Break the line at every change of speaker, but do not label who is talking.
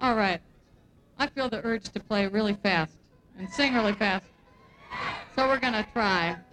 All right. I feel the urge to play really fast and sing really fast. So we're going to try.